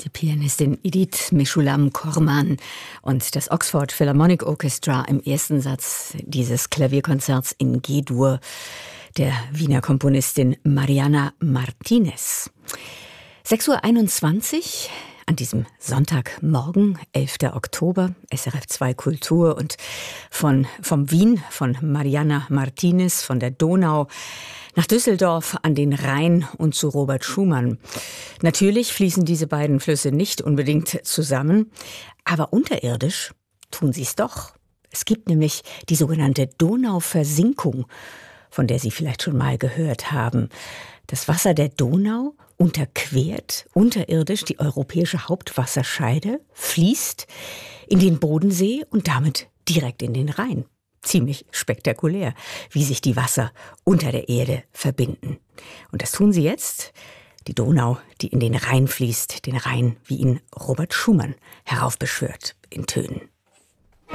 Die Pianistin Edith Meshulam-Korman und das Oxford Philharmonic Orchestra im ersten Satz dieses Klavierkonzerts in G-Dur der Wiener Komponistin Mariana Martinez. 6:21 Uhr an diesem Sonntagmorgen, 11. Oktober, SRF 2 Kultur und vom Wien, von Mariana Martinez, von der Donau nach Düsseldorf an den Rhein und zu Robert Schumann. Natürlich fließen diese beiden Flüsse nicht unbedingt zusammen, aber unterirdisch tun sie es doch. Es gibt nämlich die sogenannte Donauversinkung, von der Sie vielleicht schon mal gehört haben. Das Wasser der Donau unterquert unterirdisch die europäische Hauptwasserscheide, fließt in den Bodensee und damit direkt in den Rhein. Ziemlich spektakulär, wie sich die Wasser unter der Erde verbinden. Und das tun sie jetzt. Die Donau, die in den Rhein fließt, den Rhein, wie ihn Robert Schumann heraufbeschwört in Tönen.